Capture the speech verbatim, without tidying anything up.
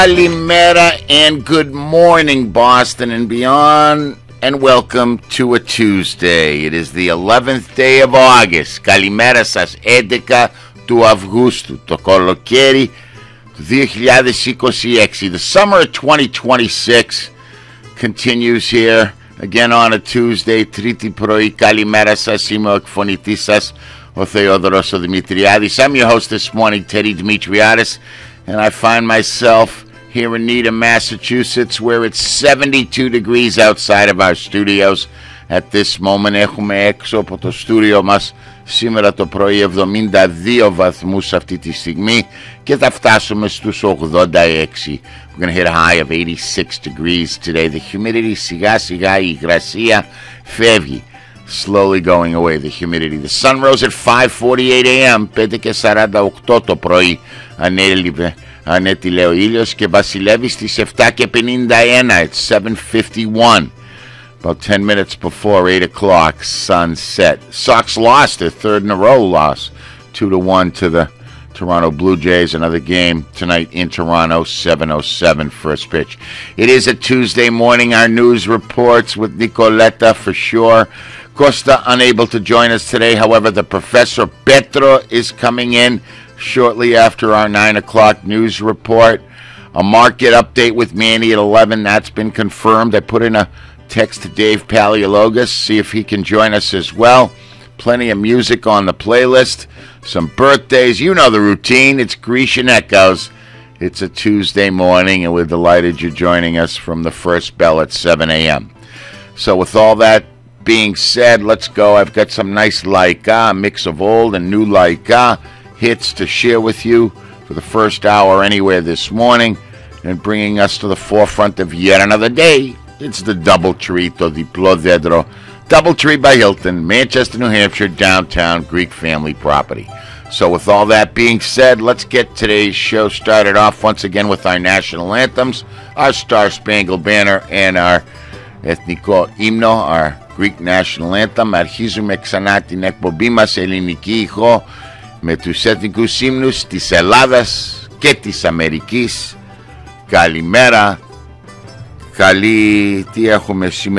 Kalimera and good morning, Boston and beyond, and welcome to a Tuesday. It is the eleventh day of August. Kalimera σας έντεκα του Αυγούστου, το καλοκαίρι του δύο χιλιάδες είκοσι έξι. The summer of twenty twenty-six continues here again on a Tuesday. Τρίτη πρωί, καλημέρα σας. Είμαι ο εκφωνητής σας, ο Θεόδωρος ο Δημητριάδης. I'm your host this morning, Teddy Dimitriadis, and I find myself here in Needham, Massachusetts, where it's seventy-two degrees outside of our studios at this moment. Έχουμε έξω από το στούριο μας σήμερα το πρωί εβδομήντα δύο βαθμούς αυτή τη στιγμή και θα φτάσουμε στους ογδόντα έξι. We're going to hit a high of eighty-six degrees today. The humidity, σιγά σιγά η υγρασία φεύγει. Slowly going away, the humidity. The sun rose at five forty-eight a.m. πέντε και σαράντα οκτώ το πρωί ανέλειπε. Ανέτειλε ο ήλιος και βασιλεύει στις επτά και πενήντα ένα. It's seven fifty-one. About ten minutes before eight o'clock, sunset. Sox lost their third in a row loss. two to one to the Toronto Blue Jays. Another game tonight in Toronto, seven oh seven first pitch. It is a Tuesday morning. Our news reports with Nicoletta for sure. Costa unable to join us today. However, the Professor Petro is coming in shortly after our nine o'clock news report. A market update with Manny at eleven. That's been confirmed. I put in a text to Dave Paleologus, see if he can join us as well. Plenty of music on the playlist. Some birthdays. You know the routine. It's Grecian Echoes. It's a Tuesday morning, and we're delighted you're joining us from the first bell at seven a.m. So with all that being said, let's go. I've got some nice laika, a mix of old and new laika hits to share with you for the first hour anywhere this morning, and bringing us to the forefront of yet another day. It's the Doubletree, to Diplo Dedro. Doubletree by Hilton, Manchester, New Hampshire, downtown, Greek family property. So with all that being said, let's get today's show started off once again with our national anthems, our Star-Spangled Banner, and our Ethniko Hymno, our Greek national anthem. Αρχίζουμε ξανά την εκπομπή μας ελληνική ηχό με τους εθνικούς ύμνους της Ελλάδας και της Αμερικής. Καλημέρα. Καλή, τι έχουμε σήμερα?